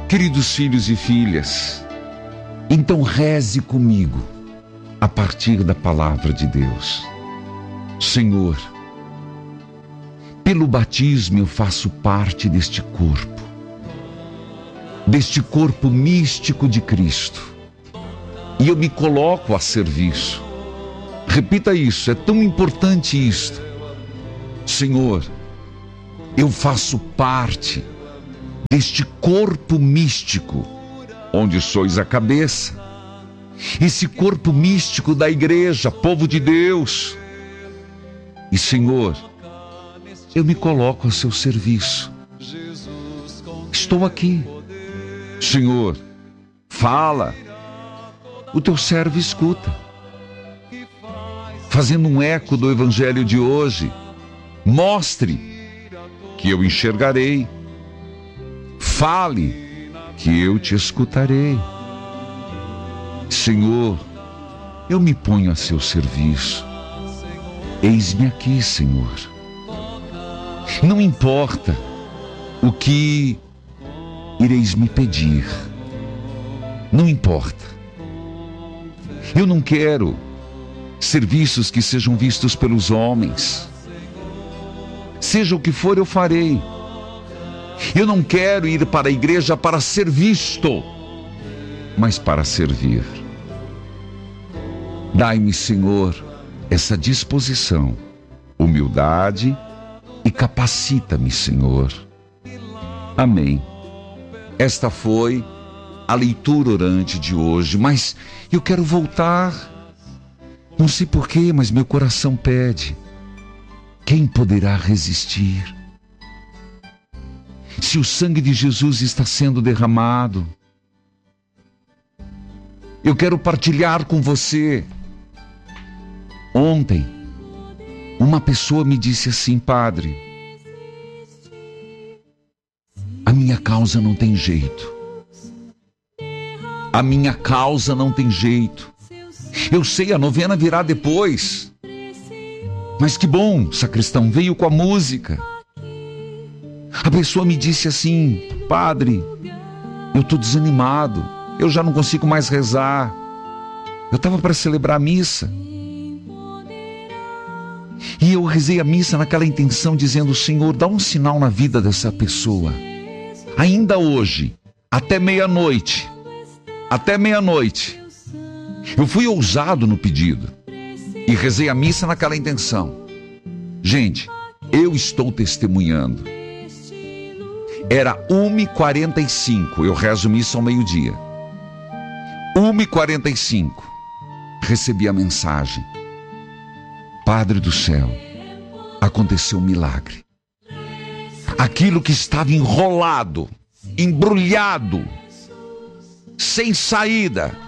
Queridos filhos e filhas, então reze comigo a partir da palavra de Deus. Senhor, pelo batismo eu faço parte deste corpo místico de Cristo, e eu me coloco a serviço. Repita isso, é tão importante isto. Senhor, eu faço parte deste corpo místico, onde sois a cabeça. Esse corpo místico da igreja, povo de Deus. E Senhor, eu me coloco a seu serviço. Estou aqui. Senhor, fala. O teu servo escuta. Fazendo um eco do evangelho de hoje, mostre que eu enxergarei. Fale que eu te escutarei. Senhor, eu me ponho a seu serviço. Eis-me aqui, Senhor. Não importa o que ireis me pedir. Não importa. Eu não quero serviços que sejam vistos pelos homens. Seja o que for, eu farei. Eu não quero ir para a igreja para ser visto, mas para servir. Dai-me, Senhor, essa disposição, humildade e capacita-me, Senhor. Amém. Esta foi a leitura orante de hoje, mas eu quero voltar. Não sei porquê, mas meu coração pede. Quem poderá resistir? Se o sangue de Jesus está sendo derramado, eu quero partilhar com você. Ontem, uma pessoa me disse assim: padre, a minha causa não tem jeito. A minha causa não tem jeito. Eu sei, a novena virá depois. Mas que bom, sacristão, veio com a música. A pessoa me disse assim: padre, eu estou desanimado, eu já não consigo mais rezar. Eu estava para celebrar a missa. E eu rezei a missa naquela intenção, dizendo: Senhor, dá um sinal na vida dessa pessoa. Ainda hoje, até meia-noite. Eu fui ousado no pedido e rezei a missa naquela intenção. Gente, eu estou testemunhando. Era 1h45, eu rezo missa ao meio-dia. 1h45, recebi a mensagem: Padre do céu, aconteceu um milagre. Aquilo que estava enrolado, embrulhado, sem saída,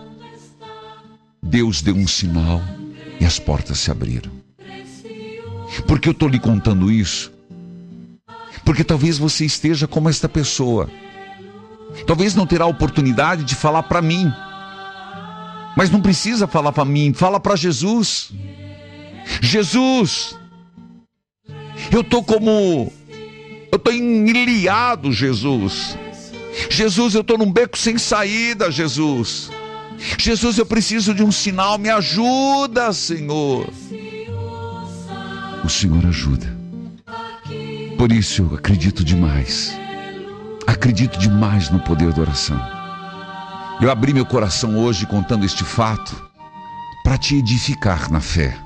Deus deu um sinal e as portas se abriram. Por que eu estou lhe contando isso? Porque talvez você esteja como esta pessoa. Talvez não terá oportunidade de falar para mim. Mas não precisa falar para mim, fala para Jesus. Jesus, eu estou enilhado, Jesus. Jesus, eu estou num beco sem saída, Jesus. Jesus, eu preciso de um sinal, me ajuda, Senhor. O Senhor ajuda. Por isso eu acredito demais no poder da oração. Eu abri meu coração hoje contando este fato para te edificar na fé.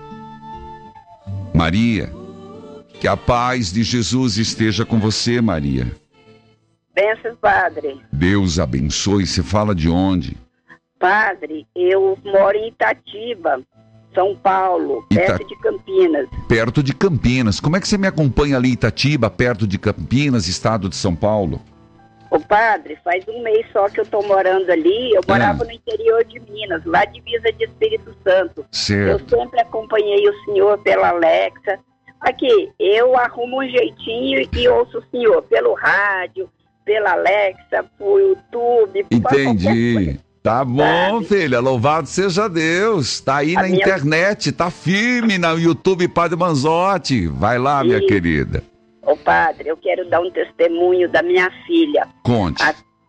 Maria, que a paz de Jesus esteja com você, Maria. Bênçãos, padre. Deus abençoe. Você fala de onde? Padre, eu moro em Itatiba, São Paulo, perto de Campinas. Perto de Campinas. Como é que você me acompanha ali em Itatiba, perto de Campinas, estado de São Paulo? Ô padre, faz um mês só que eu tô morando ali. Eu morava no interior de Minas, lá divisa de Espírito Santo. Certo. Eu sempre acompanhei o senhor pela Alexa. Aqui, eu arrumo um jeitinho e ouço o senhor pelo rádio, pela Alexa, por YouTube. Entendi. Tá bom, filha, louvado seja Deus. Tá aí na internet, tá firme no YouTube Padre Manzotti. Vai lá, minha querida. Ô padre, eu quero dar um testemunho da minha filha. Conte.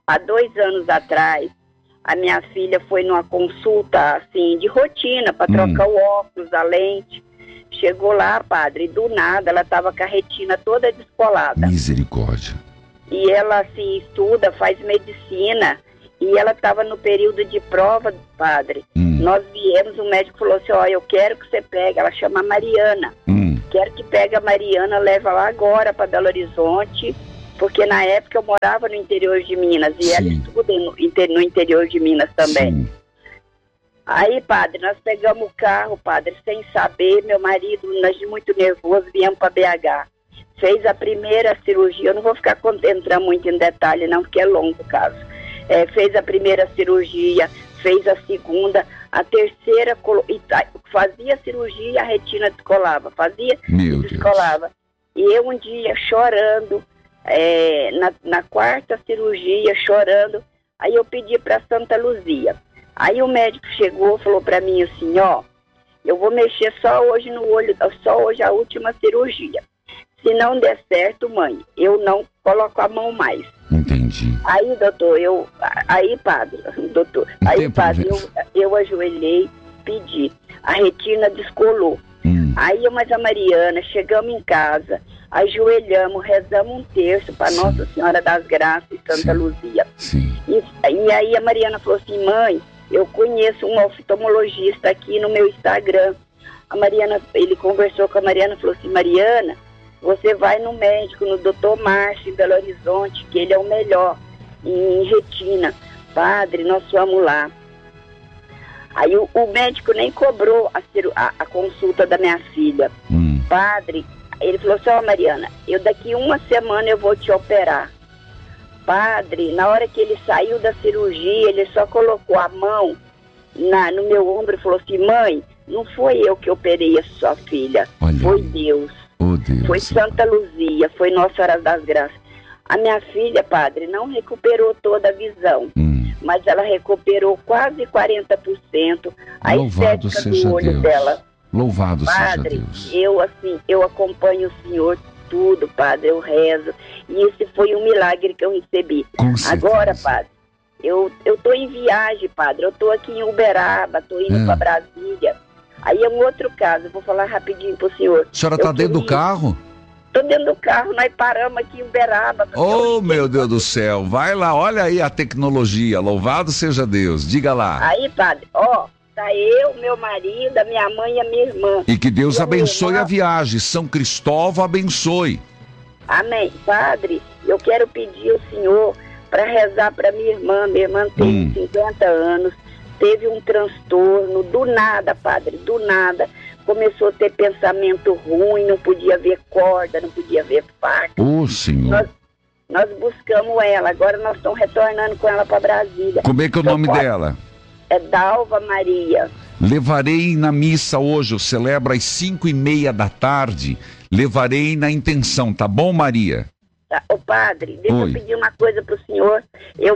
há 2 anos atrás, a minha filha foi numa consulta, assim, de rotina, para trocar o óculos, a lente. Chegou lá, padre, e do nada ela estava com a retina toda descolada. Misericórdia. E ela, assim, estuda, faz medicina, e ela estava no período de prova, padre. Nós viemos, o médico falou assim, eu quero que você pegue, ela chama Mariana. Quero que pegue a Mariana, leva lá agora para Belo Horizonte, porque na época eu morava no interior de Minas, e ela estuda no interior de Minas também. Sim. Aí, padre, nós pegamos o carro, padre, sem saber, meu marido, nós muito nervoso, viemos para BH. Fez a primeira cirurgia, eu não vou ficar entrando muito em detalhe não, porque é longo o caso. Fez a primeira cirurgia, fez a segunda, a terceira, fazia cirurgia e a retina descolava, fazia e descolava. E eu um dia chorando, na quarta cirurgia, chorando, aí eu pedi para Santa Luzia. Aí o médico chegou, falou para mim assim, eu vou mexer só hoje no olho, só hoje a última cirurgia. Se não der certo, mãe, eu não coloco a mão mais. Entendi. Aí, doutor, padre, eu ajoelhei, pedi. A retina descolou. Aí, mas a Mariana, chegamos em casa, ajoelhamos, rezamos um terço para Nossa Senhora das Graças e Santa Luzia. E aí a Mariana falou assim, mãe, eu conheço um oftalmologista aqui no meu Instagram. A Mariana, ele conversou com a Mariana e falou assim, Mariana, você vai no médico, no Dr. Márcio, em Belo Horizonte, que ele é o melhor em retina. Padre, nós fomos lá. Aí o médico nem cobrou a consulta da minha filha. Padre, ele falou assim, Mariana, daqui 1 semana eu vou te operar. Padre, na hora que ele saiu da cirurgia, ele só colocou a mão no meu ombro e falou assim, mãe, não foi eu que operei a sua filha, foi Deus. Deus. Foi Santa Luzia, foi Nossa Senhora das Graças. A minha filha, padre, não recuperou toda a visão, mas ela recuperou quase 40%. A Louvado seja do olho Deus. Dela. Louvado padre, seja Deus. Eu acompanho o Senhor tudo, padre, eu rezo. E esse foi um milagre que eu recebi. Agora, padre, eu tô em viagem, padre, eu tô aqui em Uberaba, tô indo para Brasília. Aí é um outro caso, eu vou falar rapidinho pro senhor. A senhora está dentro do carro? Tô dentro do carro, nós paramos aqui em Uberaba. Meu Deus do céu, vai lá, olha aí a tecnologia, louvado seja Deus, diga lá. Aí, padre, tá eu, meu marido, a minha mãe e a minha irmã. E que Deus abençoe a viagem, São Cristóvão abençoe. Amém. Padre, eu quero pedir ao senhor para rezar para minha irmã tem 50 anos, teve um transtorno, do nada, padre, do nada, começou a ter pensamento ruim, não podia ver corda, não podia ver faca. Senhor. Nós buscamos ela, agora nós estamos retornando com ela para Brasília. Como é que é o nome dela? É Dalva Maria. Levarei na missa hoje, eu celebro às 5:30 da tarde, levarei na intenção, tá bom, Maria? Padre, deixa eu pedir uma coisa pro senhor.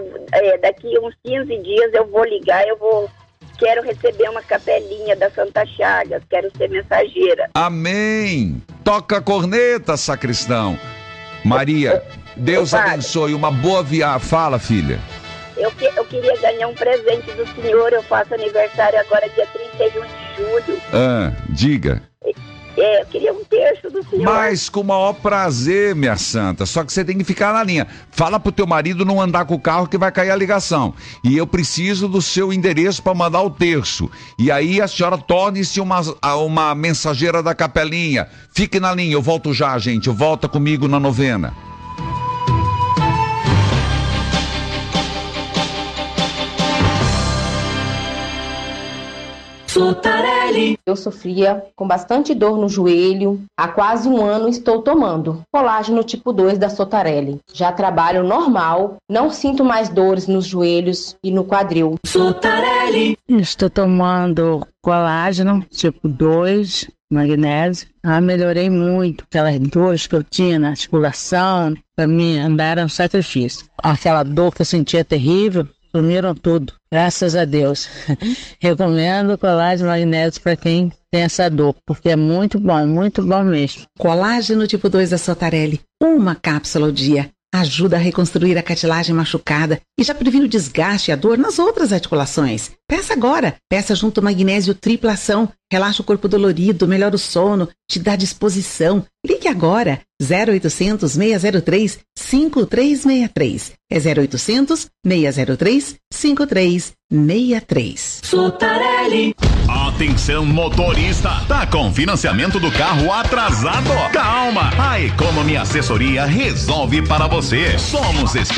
Daqui uns 15 dias eu vou ligar, quero receber uma capelinha da Santa Chagas, quero ser mensageira. Amém! Toca a corneta, sacristão. Maria, Deus abençoe, uma boa viagem. Fala, filha. Eu queria ganhar um presente do senhor, eu faço aniversário agora dia 31 de julho. Diga. Eu queria um terço do senhor. Mas com o maior prazer, minha santa. Só que você tem que ficar na linha. Fala pro teu marido não andar com o carro que vai cair a ligação. E eu preciso do seu endereço para mandar o terço. E aí a senhora torne-se uma mensageira da capelinha. Fique na linha, eu volto já, gente. Volta comigo na novena. Sotarelli. Eu sofria com bastante dor no joelho. Há quase 1 ano estou tomando colágeno tipo 2 da Sotarelli. Já trabalho normal, não sinto mais dores nos joelhos e no quadril. Sotarelli. Estou tomando colágeno tipo 2, magnésio. Melhorei muito. Aquelas dores que eu tinha na articulação, para mim andar era um sacrifício. Aquela dor que eu sentia terrível, sumiram tudo, graças a Deus. Recomendo o colágeno magnésio para quem tem essa dor, porque é muito bom mesmo. Colágeno tipo 2 da Sotarelli, uma cápsula ao dia. Ajuda a reconstruir a cartilagem machucada e já previne o desgaste e a dor nas outras articulações. Peça agora. Peça junto ao magnésio tripla ação. Relaxa o corpo dolorido, melhora o sono, te dá disposição. Ligue agora. 0800 603 5363. É 0800 603 5363. Sotarelli. Atenção, motorista! Tá com financiamento do carro atrasado? Calma! A Economy Assessoria resolve para você. Somos